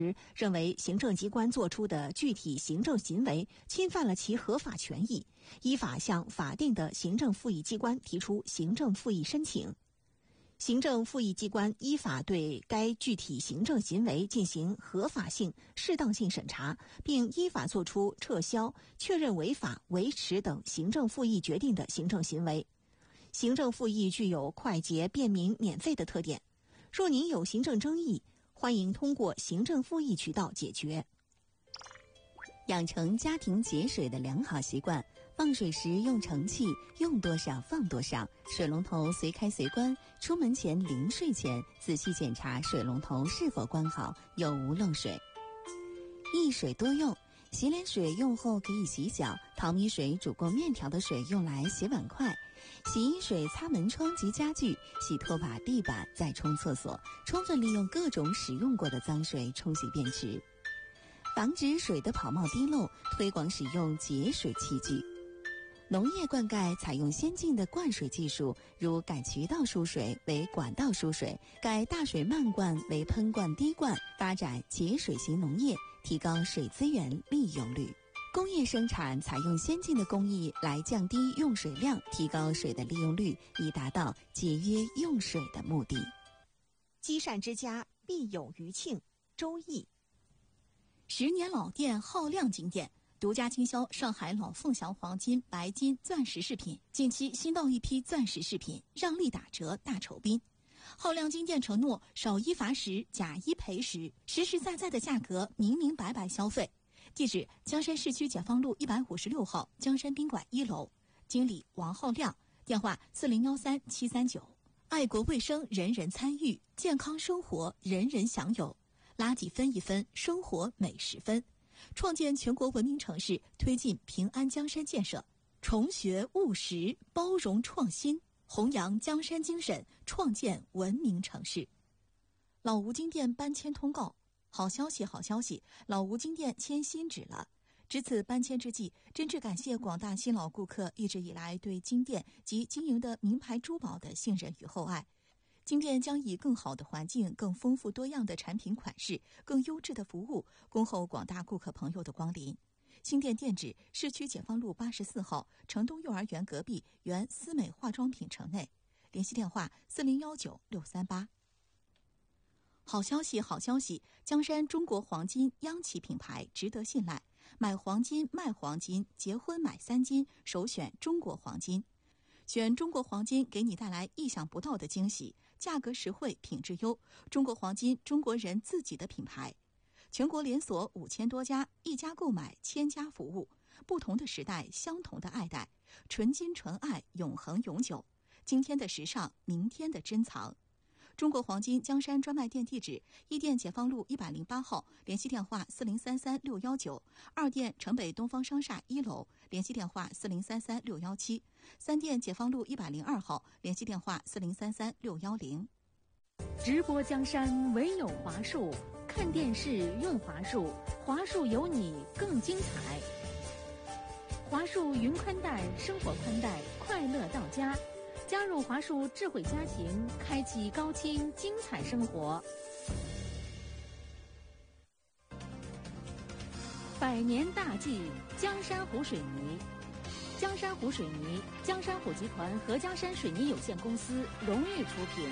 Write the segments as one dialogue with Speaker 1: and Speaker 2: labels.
Speaker 1: 认为行政机关作出的具体行政行为侵犯了其合法权益，依法向法定的行政复议机关提出行政复议申请。行政复议机关依法对该具体行政行为进行合法性、适当性审查，并依法作出撤销、确认违法、维持等行政复议决定的行政行为。行政复议具有快捷、便民、免费的特点。若您有行政争议，欢迎通过行政复议渠道解决。
Speaker 2: 养成家庭节水的良好习惯，放水时用盛器，用多少放多少，水龙头随开随关，出门前临睡前仔细检查水龙头是否关好，有无漏水。一水多用，洗脸水用后可以洗脚，淘米水煮过面条的水用来洗碗筷，洗衣水擦门窗及家具，洗拖把、地板，再冲厕所，充分利用各种使用过的脏水冲洗便池。防止水的跑冒滴漏，推广使用节水器具。农业灌溉采用先进的灌水技术，如改渠道输水为管道输水，改大水漫灌为喷灌滴灌，发展节水型农业，提高水资源利用率。工业生产采用先进的工艺来降低用水量，提高水的利用率，以达到节约用水的目的。
Speaker 1: 积善之家必有余庆，周易。
Speaker 3: 10年老店浩亮金店独家经销上海老凤祥黄金、白金、钻石饰品，近期新到一批钻石饰品，让利打折大酬宾。浩亮金店承诺少一罚10，假一赔10，实实在在的价格，明明白白消费。地址：江山市区解放路156号江山宾馆1楼，经理王浩亮，电话4013-739。爱国卫生人人参与，健康生活人人享有。垃圾分一分，生活每10分。创建全国文明城市，推进平安江山建设，重学务实，包容创新，弘扬江山精神，创建文明城市。老吴金店搬迁通告，好消息，好消息！老吴金店迁新址了。值此搬迁之际，真挚感谢广大新老顾客一直以来对金店及经营的名牌珠宝的信任与厚爱。金店将以更好的环境、更丰富多样的产品款式、更优质的服务，恭候广大顾客朋友的光临。新店店址：市区解放路84号城东幼儿园隔壁原思美化妆品城内。联系电话4019-638。好消息，好消息！江山中国黄金央企品牌，值得信赖。买黄金、卖黄金，结婚买3金，首选中国黄金。选中国黄金，给你带来意想不到的惊喜，价格实惠，品质优。中国黄金，中国人自己的品牌，全国连锁5000多家，一家购买1000家服务。不同的时代，相同的爱戴，纯金纯爱，永恒永久。今天的时尚，明天的珍藏。中国黄金江山专卖店地址：一店解放路108号，联系电话4033-619；二店城北东方商厦1楼，联系电话4033-617；三店解放路102号，联系电话4033-610。
Speaker 4: 直播江山唯有华数，看电视用华数，华数有你更精彩。华数云宽带，生活宽带，快乐到家。加入华数智慧家庭，开启高清精彩生活。100年大计，江山湖水泥。江山湖水泥，江山湖集团和江山水泥有限公司荣誉出品。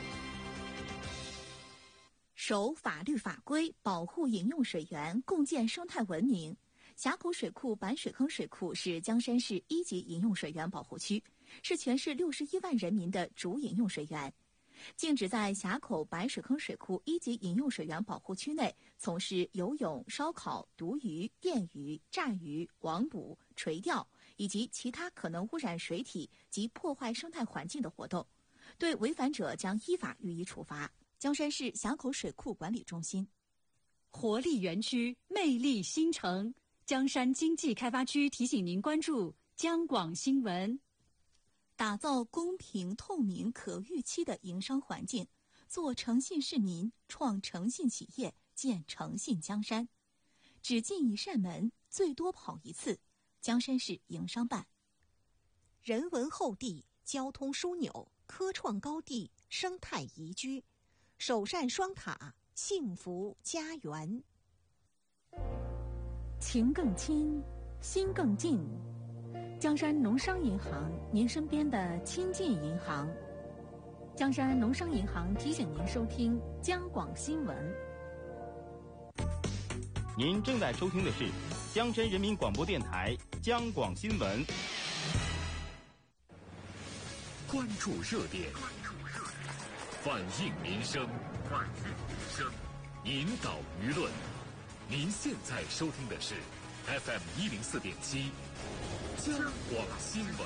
Speaker 3: 守法律法规，保护饮用水源，共建生态文明。峡口水库板水坑水库是江山市1级饮用水源保护区，是全市61万人民的主饮用水源。禁止在峡口板水坑水库1级饮用水源保护区内从事游泳、烧烤、毒鱼、电鱼、炸鱼、网捕、垂钓以及其他可能污染水体及破坏生态环境的活动，对违反者将依法予以处罚。江山市峡口水库管理中心。
Speaker 5: 活力园区，魅力新城。江山经济开发区提醒您关注江广新闻。
Speaker 3: 打造公平、透明、可预期的营商环境，做诚信市民，创诚信企业，建诚信江山。只进一扇门，最多跑一次。江山市营商办。
Speaker 1: 人文厚地，交通枢纽，科创高地，生态宜居，首善双塔， 幸福家园。
Speaker 4: 情更亲，心更近。江山农商银行，您身边的亲近银行。江山农商银行提醒您收听江广新闻。
Speaker 6: 您正在收听的是江山人民广播电台江广新闻。
Speaker 7: 关注热点，反映民生，引导舆论。您现在收听的是 FM 104.7江广新闻。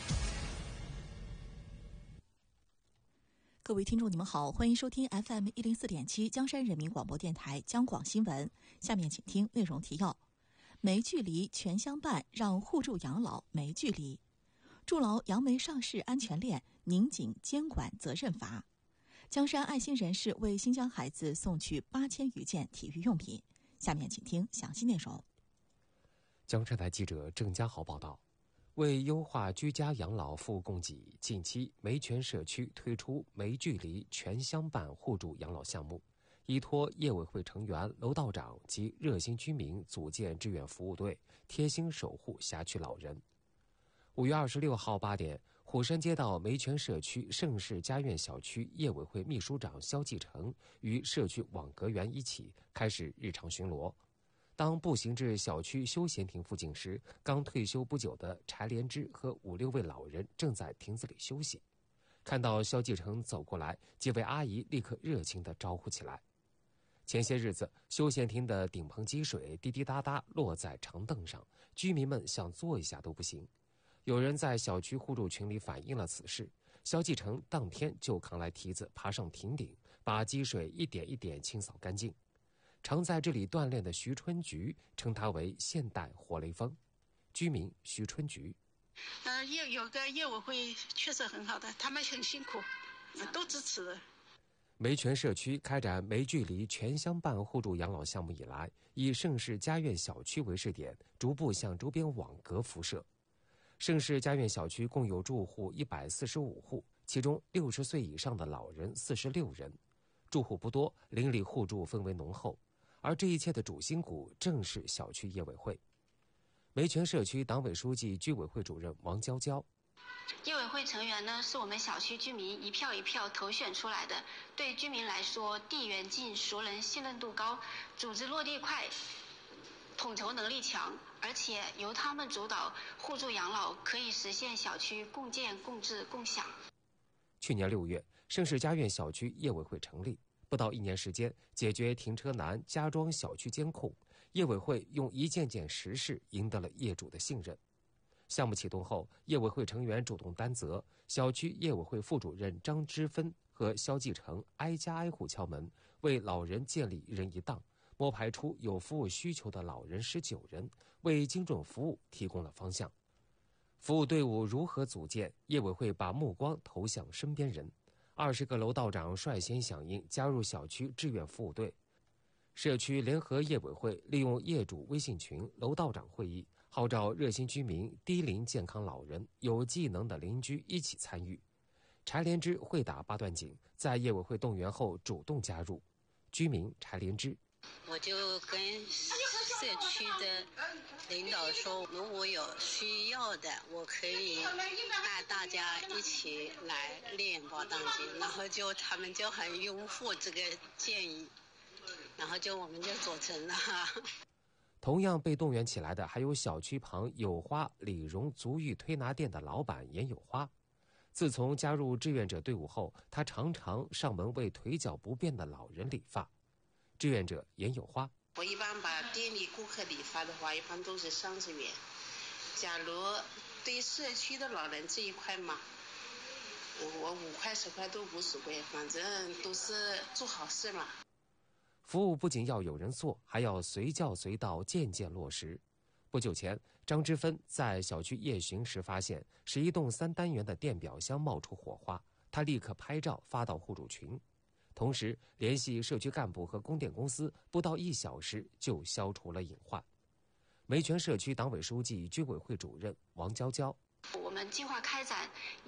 Speaker 3: 各位听众，你们好，欢迎收听 FM 104.7江山人民广播电台江广新闻。下面请听内容提要：没距离全相伴，让互助养老没距离；筑牢杨梅上市安全链，拧紧监管责任阀；江山爱心人士为新疆孩子送去8000余件体育用品。下面请听详细内容。
Speaker 8: 江山台记者郑家豪报道。为优化居家养老服务供给，近期梅泉社区推出没距离全相伴互助养老项目，依托业委会成员、楼道长及热心居民组建志愿服务队，贴心守护辖区老人。5月26号8点，虎山街道梅泉社区盛世家苑小区业委会秘书长肖继成与社区网格员一起开始日常巡逻。当步行至小区休闲亭附近时，刚退休不久的柴连枝和5、6位老人正在亭子里休息。看到肖继成走过来，几位阿姨立刻热情地招呼起来。前些日子，休闲亭的顶棚积水滴滴答答落在长凳上，居民们想坐一下都不行。有人在小区互助群里反映了此事，肖继成当天就扛来梯子爬上亭顶，把积水一点一点清扫干净。常在这里锻炼的徐春菊称他为现代活雷锋。居民徐春菊：
Speaker 9: 有个业委会确实很好的，他们很辛苦，都支持的。
Speaker 8: 梅泉社区开展没距离全相伴互助养老项目以来，以盛世家苑小区为试点，逐步向周边网格辐射。盛世家苑小区共有住户145户，其中60岁以上的老人46人。住户不多，邻里互助氛围浓厚。而这一切的主心骨正是小区业委会。梅泉社区党委书记、居委会主任王娇娇：
Speaker 10: 业委会成员呢，是我们小区居民一票一票投选出来的。对居民来说，地缘近、熟人、信任度高，组织落地快，统筹能力强，而且由他们主导互助养老，可以实现小区共建、共治、共享。
Speaker 8: 去年6月，盛世家苑小区业委会成立，不到1年时间，解决停车难，加装小区监控，业委会用一件件实事赢得了业主的信任。项目启动后，业委会成员主动担责，小区业委会副主任张之芬和肖继成挨家挨户敲门，为老人建立1人1档，摸排出有服务需求的老人19人，为精准服务提供了方向。服务队伍如何组建？业委会把目光投向身边人，20个楼道长率先响应，加入小区志愿服务队。社区联合业委会利用业主微信群、楼道长会议，号召热心居民、低龄健康老人、有技能的邻居一起参与。柴连枝会打8段锦，在业委会动员后主动加入。居民柴连枝：
Speaker 11: 我就跟社区的领导说，如果有需要的，我可以带大家一起来练8段锦，然后他们就很拥护这个建议，然后我们就做成了。
Speaker 8: 同样被动员起来的还有小区旁有花李荣足浴推拿店的老板严有花。自从加入志愿者队伍后，他常常上门为腿脚不便的老人理发。志愿者严有花：
Speaker 9: 我一般把店里顾客理发的话，一般都是30元。假如对社区的老人这一块嘛，我5块10块都无所谓，反正都是做好事嘛。
Speaker 8: 服务不仅要有人做，还要随叫随到，件件落实。不久前，张之芬在小区夜巡时发现，是一栋3单元的电表箱冒出火花，他立刻拍照发到互助群。同时联系社区干部和供电公司，不到1小时就消除了隐患。梅泉社区党委书记、居委会主任王娇娇：
Speaker 10: 我们计划开展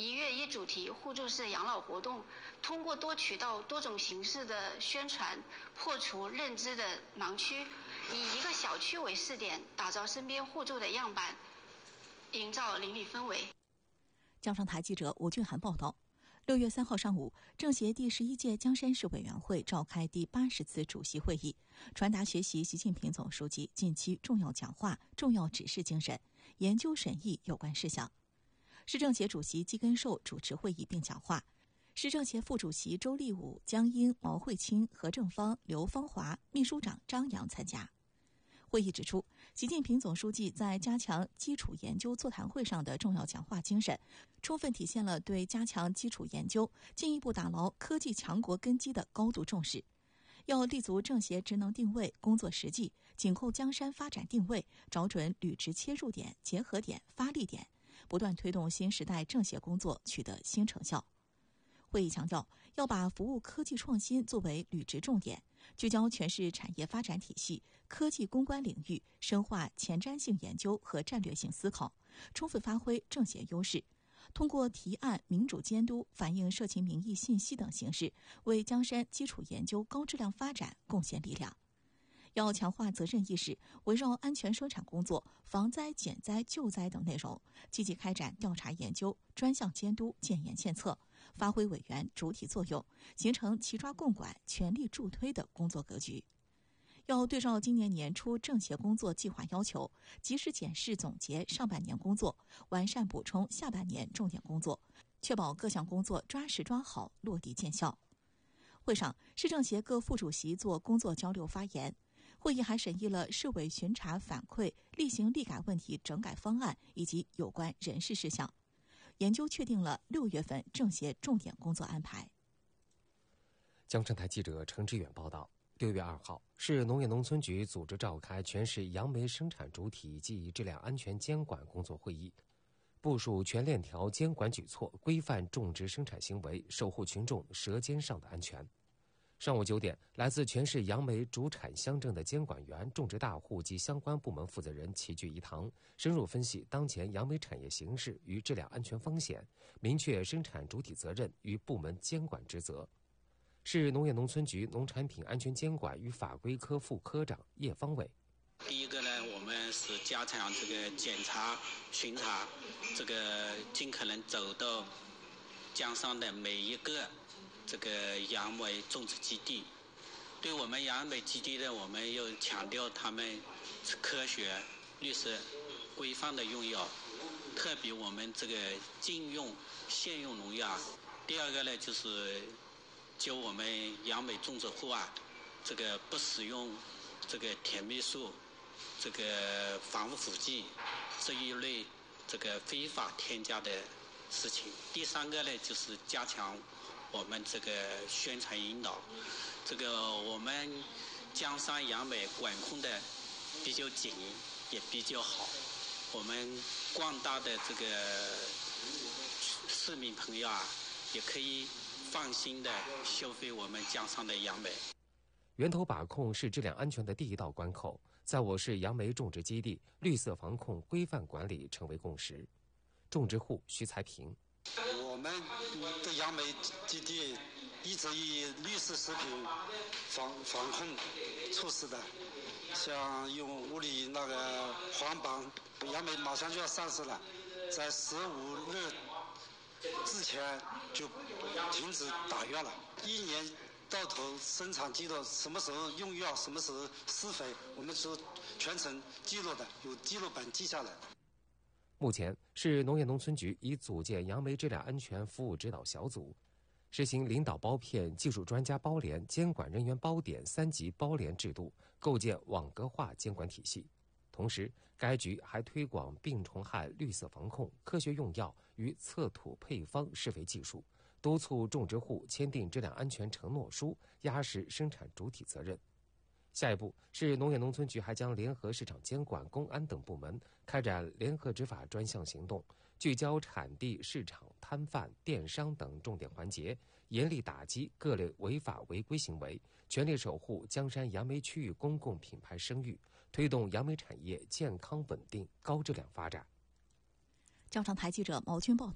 Speaker 10: 1月1主题互助式养老活动，通过多渠道、多种形式的宣传，破除认知的盲区，以一个小区为试点，打造身边互助的样板，营造邻里氛围。
Speaker 3: 江商台记者吴俊涵报道。6月3号上午，政协第11届江山市委员会召开第80次主席会议，传达学习习近平总书记近期重要讲话、重要指示精神，研究审议有关事项。市政协主席季根寿主持会议并讲话，市政协副主席周立武、江英、毛慧清、何正芳、刘芳华、秘书长张扬参加。会议指出，习近平总书记在加强基础研究座谈会上的重要讲话精神，充分体现了对加强基础研究、进一步打牢科技强国根基的高度重视。要立足政协职能定位、工作实际，紧扣江山发展定位，找准履职切入点、结合点、发力点，不断推动新时代政协工作取得新成效。会议强调，要把服务科技创新作为履职重点，聚焦全市产业发展体系、科技攻关领域，深化前瞻性研究和战略性思考，充分发挥政协优势，通过提案、民主监督、反映社情民意信息等形式，为江山基础研究高质量发展贡献力量。要强化责任意识，围绕安全生产工作、防灾减灾救灾等内容，积极开展调查研究、专项监督、建言献策，发挥委员主体作用，形成齐抓共管、全力助推的工作格局。要对照今年年初政协工作计划要求，及时检视总结上半年工作，完善补充下半年重点工作，确保各项工作抓实抓好，落地见效。会上，市政协各副主席做工作交流发言。会议还审议了市委巡查反馈、例行例改问题整改方案以及有关人事事项，研究确定了6月份政协重点工作安排。
Speaker 8: 江城台记者程志远报道，6月2号，市农业农村局组织召开全市杨梅生产主体及质量安全监管工作会议，部署全链条监管举措，规范种植生产行为，守护群众舌尖上的安全。上午9点，来自全市杨梅主产乡镇的监管员、种植大户及相关部门负责人齐聚一堂，深入分析当前杨梅产业形势与质量安全风险，明确生产主体责任与部门监管职责。市农业农村局农产品安全监管与法规科副科长叶方伟。
Speaker 12: 第一个呢，我们是加强这个检查、巡查，这个尽可能走到江上的每一个这个杨梅种植基地。对我们杨梅基地呢，我们又强调他们是科学、绿色、规范的用药，特别我们这个禁用现用农药。第二个呢，就是就我们杨梅种植户啊，这个不使用这个甜蜜素、这个防腐剂这一类这个非法添加的事情。第三个呢，就是加强我们这个宣传引导。这个我们江山杨梅管控的比较紧，也比较好。我们广大的这个市民朋友啊，也可以放心的消费我们江山的杨梅。
Speaker 8: 源头把控是质量安全的第一道关口，在我市杨梅种植基地，绿色防控规范管理成为共识。种植户徐才平，
Speaker 13: 我们的杨梅基地一直以绿色食品防控措施的，像用屋里那个黄榜，杨梅马上就要上市了，在15日之前就停止打药了，一年到头生产记录，什么时候用药，什么时候施肥，我们是全程记录的，有记录本记下来。
Speaker 8: 目前，市农业农村局已组建杨梅质量安全服务指导小组，实行领导包片、技术专家包联、监管人员包点3级包联制度，构建网格化监管体系。同时，该局还推广病虫害绿色防控、科学用药与测土配方施肥技术，督促种植户签订质量安全承诺书，压实生产主体责任。下一步，市农业农村局还将联合市场监管、公安等部门开展联合执法专项行动，聚焦产地、市场、摊贩、电商等重点环节，严厉打击各类违法违规行为，全力守护江山杨梅区域公共品牌声誉，推动杨梅产业健康稳定、高质量发展。
Speaker 3: 交常台记者毛军报道，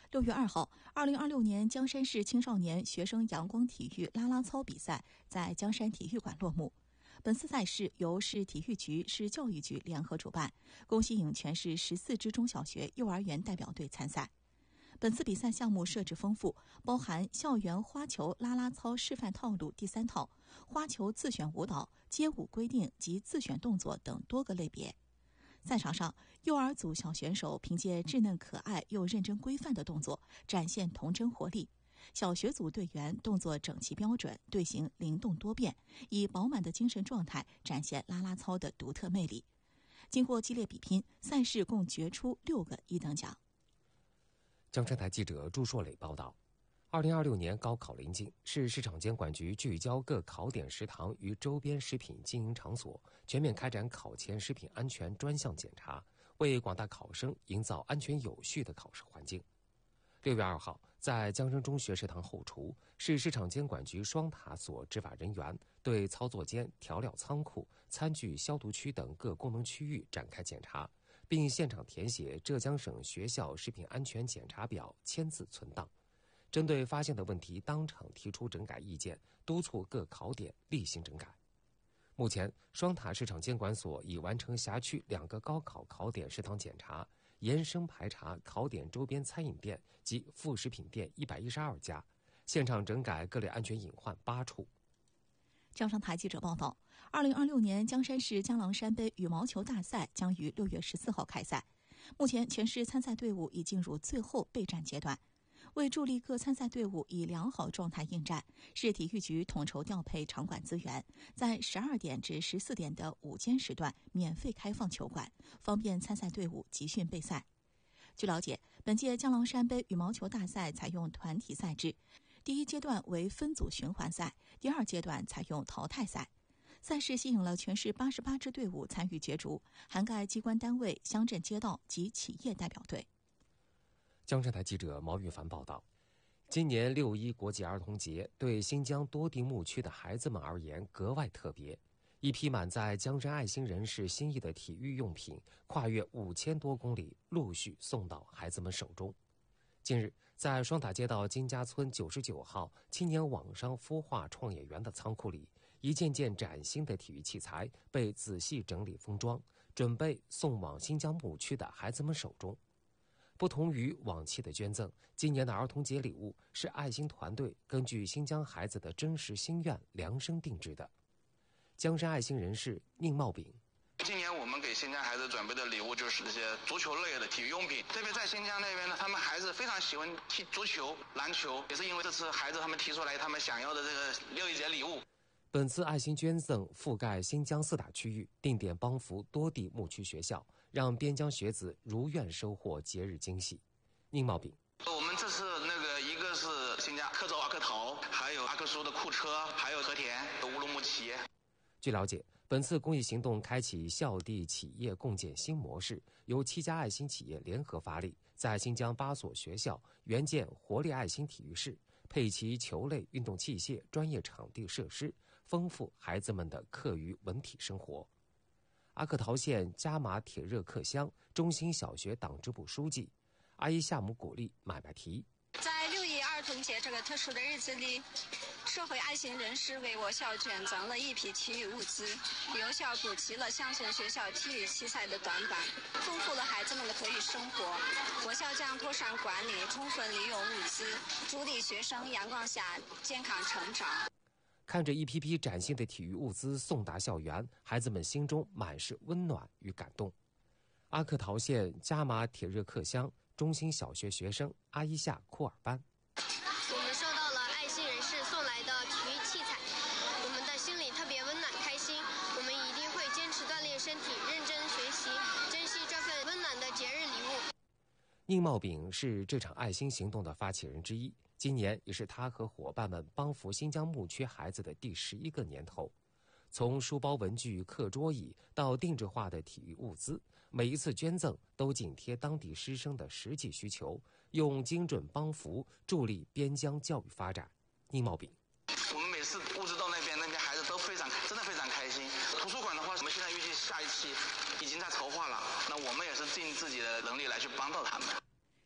Speaker 3: 6月2号，2026年江山市青少年学生阳光体育啦啦操比赛在江山体育馆落幕。本次赛事由市体育局、市教育局联合主办，共吸引全市14支中小学、幼儿园代表队参赛。本次比赛项目设置丰富，包含校园花球啦啦操示范套路第3套、花球自选舞蹈、街舞规定及自选动作等多个类别。赛场上，幼儿组小选手凭借稚嫩可爱又认真规范的动作，展现童真活力；小学组队员动作整齐标准，队形灵动多变，以饱满的精神状态展现啦啦操的独特魅力。经过激烈比拼，赛事共决出6个1等奖。
Speaker 8: 江山台记者朱硕磊报道：2026年高考临近，市市场监管局聚焦各考点食堂与周边食品经营场所，全面开展考前食品安全专项检查，为广大考生营造安全有序的考试环境。6月2号，在江生中学食堂后厨，市市场监管局双塔所执法人员对操作间、调料仓库、餐具消毒区等各功能区域展开检查，并现场填写浙江省学校食品安全检查表，签字存档。针对发现的问题，当场提出整改意见，督促各考点厉行整改。目前，双塔市场监管所已完成辖区2个高考考点食堂检查，严声排查考点周边餐饮店及副食品店112家，现场整改各类安全隐患8处。
Speaker 3: 江商台记者报道，2026年江山市江郎山杯羽毛球大赛将于6月14号开赛。目前，全市参赛队伍已进入最后备战阶段。为助力各参赛队伍以良好状态应战，市体育局统筹调配场馆资源，在12点至14点的午间时段免费开放球馆，方便参赛队伍集训备赛。据了解，本届江郎山杯羽毛球大赛采用团体赛制，第1阶段为分组循环赛，第2阶段采用淘汰赛。赛事吸引了全市88支队伍参与角逐，涵盖机关单位、乡镇街道及企业代表队。
Speaker 8: 江山台记者毛玉凡报道，今年6·1国际儿童节对新疆多地牧区的孩子们而言格外特别。一批满载江山爱心人士心意的体育用品，跨越5000多公里，陆续送到孩子们手中。近日，在双塔街道金家村99号青年网商孵化创业园的仓库里，一件件崭新的体育器材被仔细整理封装，准备送往新疆牧区的孩子们手中。不同于往期的捐赠，今年的儿童节礼物是爱心团队根据新疆孩子的真实心愿量身定制的。江山爱心人士宁茂炳，
Speaker 14: 今年我们给新疆孩子准备的礼物就是这些足球类的体育用品，特别在新疆那边呢，他们孩子非常喜欢踢足球、篮球，也是因为这次孩子他们提出来他们想要的这个6·1节礼物。
Speaker 8: 本次爱心捐赠覆盖新疆4大区域，定点帮扶多地牧区学校，让边疆学子如愿收获节日惊喜。宁茂炳，
Speaker 14: 我们这次一个是新疆克州阿克陶，还有阿克苏的库车，还有和田的乌鲁木齐。
Speaker 8: 据了解，本次公益行动开启校地企业共建新模式，由7家爱心企业联合发力，在新疆8所学校援建活力爱心体育室，配齐球类运动器械、专业场地设施，丰富孩子们的课余文体生活。阿克陶县加玛铁热克乡中心小学党支部书记阿依夏姆鼓励买卖提，
Speaker 15: 在6·1儿童节这个特殊的日子里，社会爱心人士为我校捐赠了一批体育物资，有效补齐了乡村学校体育器材的短板，丰富了孩子们的课余生活。我校将妥善管理，充分利用物资，助力学生阳光下健康成长。
Speaker 8: 看着一批批崭新的体育物资送达校园，孩子们心中满是温暖与感动。阿克陶县加玛铁热克乡中心小学学生阿依夏库尔班，
Speaker 16: 我们收到了爱心人士送来的体育器材，我们的心里特别温暖开心，我们一定会坚持锻炼身体，认真学习，珍惜这份温暖的节日礼物。
Speaker 8: 宁茂炳是这场爱心行动的发起人之一，今年也是他和伙伴们帮扶新疆牧区孩子的第11个年头。从书包、文具、课桌椅到定制化的体育物资，每一次捐赠都紧贴当地师生的实际需求，用精准帮扶助力边疆教育发展。宁茂炳，
Speaker 14: 我们每次物资到那边孩子都真的非常开心。图书馆的话，我们现在预计下一期已经在筹划了，那我们也是尽自己的能力来去帮到他们。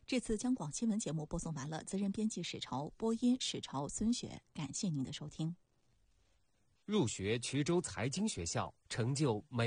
Speaker 3: 这次江广新闻节目播送完了，责任编辑史潮，播音史潮、孙雪，感谢您的收听。
Speaker 8: 入学衢州财经学校，成就美